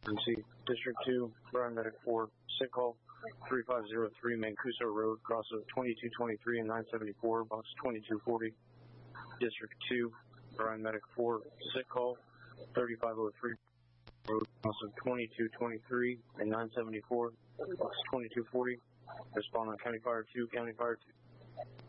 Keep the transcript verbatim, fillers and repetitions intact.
Emergency. District two, Brian Medic four, sick call, three five zero three Mancuso Road, cross of twenty-two twenty-three and nine seventy-four, box twenty-two forty. District two, Brian Medic four, sick call, thirty-five oh three Road, cross of twenty-two twenty-three and nine seventy-four, box twenty-two forty. Respond on County Fire two, County Fire two.